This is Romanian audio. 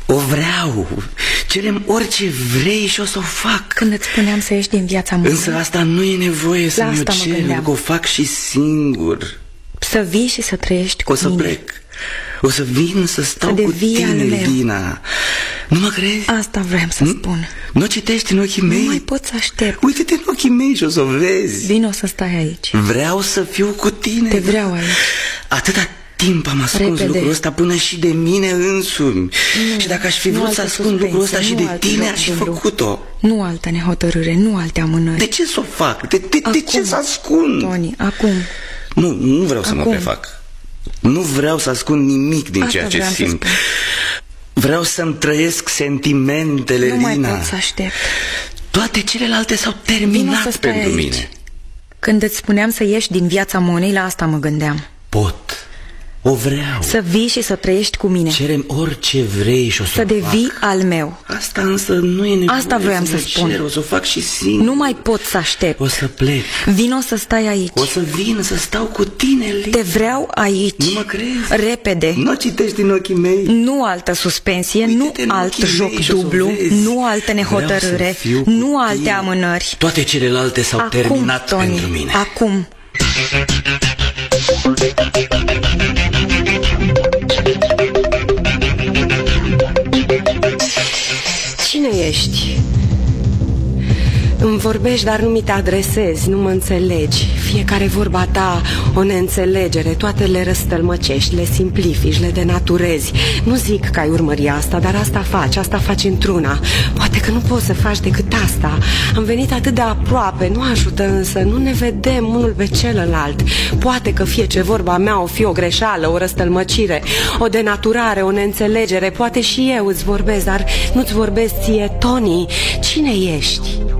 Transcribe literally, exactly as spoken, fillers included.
O vreau. Cerem orice vrei și o să o fac. Când îți spuneam să ieși din viața mea, însă asta nu e nevoie să mi-o cer, că o fac și singur. Să vii și să trăiești cu mine. O să plec. O să vin să stau cu tine, Lina. Nu mă crezi? Asta vreau să spun. Nu citești în ochii mei? Nu mai pot să aștept. Uite-te în ochii mei și o să o vezi. Vino să stai aici. Vreau să fiu cu tine. Te vreau aici. Atâta timp am ascuns Repede. lucrul ăsta până și de mine însumi. Nu, și dacă aș fi vrut să ascund lucrul ăsta și de tine, aș fi făcut-o. Nu altă nehotărâre, nu alte amânări. De ce să o fac? De, de, de ce să ascund? Toni, acum. Nu, nu vreau să acum. mă prefac. Nu vreau să ascund nimic din Asta ceea ce simt. Să vreau să-mi trăiesc sentimentele, nu Lina. Nu mai pot să aștept. Toate celelalte s-au terminat pentru aici. mine. Când îți spuneam să ieși din viața Monei, la asta mă gândeam. Pot. O vreau. Să vii și să trăiești cu mine. Cerem orice vrei și o să Să devii fac. al meu. Asta însă nu e nevoie. Asta voiam să, să spun. Cer, o să o fac și singur. Nu mai pot să aștept. O să plec. Vino să stai aici. O să vin să stau cu tine, Lina. Te vreau aici. Nu mă crezi? Repede. Nu citești din ochii mei. Nu altă suspensie, nu alt joc dublu, nu altă nehotărâre, nu alte tine. amânări. Toate celelalte s-au Acum, terminat Toni, pentru mine. Acum. Cine ești? Îmi vorbești, dar nu mi te adresezi, nu mă înțelegi. Fiecare vorba ta o neînțelegere, toate le răstălmăcești, le simplifici, le denaturezi. Nu zic că ai urmări asta, dar asta faci, asta faci într-una. Poate că nu poți să faci decât asta. Am venit atât de aproape, nu ajută însă, nu ne vedem unul pe celălalt. Poate că fie ce vorba mea o fi o greșeală, o răstălmăcire, o denaturare, o neînțelegere. Poate și eu îți vorbesc, dar nu-ți vorbesc ție, Toni. Cine ești?